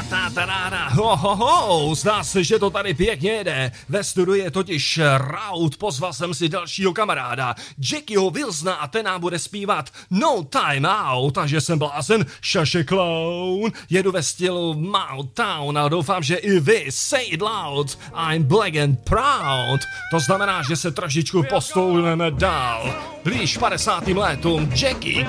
Zdá se, že to tady pěkně jede. Ve studiu je totiž Raut, pozval jsem si dalšího kamaráda, Jackieho Wilsona, a ten nám bude zpívat No Time Out, takže jsem blázen, šaše clown. Jedu ve stylu Motown a doufám, že i vy, say it loud, I'm black and proud. To znamená, že se trošičku postouneme dál. Blíž 50. letům Jackie